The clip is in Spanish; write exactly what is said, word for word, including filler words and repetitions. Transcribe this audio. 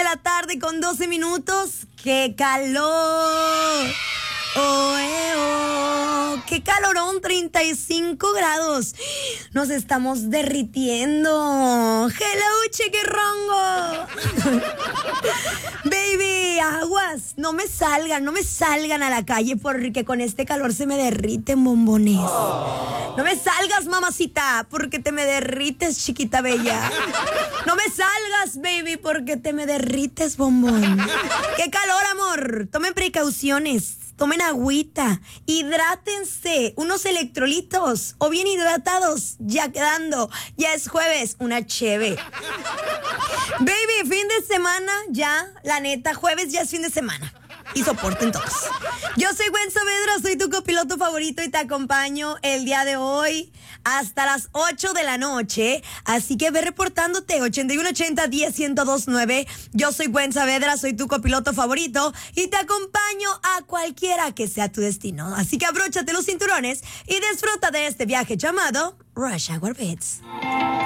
la tarde con doce minutos. ¡Qué calor! ¡Oh, eh, oh! ¡Qué calorón! treinta y cinco grados. Nos estamos derritiendo. ¡Hello, chequerrongo! Baby, aguas. No me salgan, no me salgan a la calle porque con este calor se me derriten bombones. No me salgas, mamacita, porque te me derrites, chiquita bella. No me salgas, baby, porque te me derrites, bombón. ¡Qué calor, amor! Tomen precauciones. Tomen agüita, hidrátense, unos electrolitos o bien hidratados, ya quedando, ya es jueves, una cheve. Baby, fin de semana, ya, la neta, jueves ya es fin de semana. Y soporten todos. Yo soy Gwen Saavedra, soy tu copiloto favorito y te acompaño el día de hoy hasta las ocho de la noche. Así que ve reportándote ochenta y uno ochenta diez ciento dos nueve. Yo soy Gwen Saavedra, soy tu copiloto favorito y te acompaño a cualquiera que sea tu destino. Así que abróchate los cinturones y disfruta de este viaje llamado Rush Hour Beats.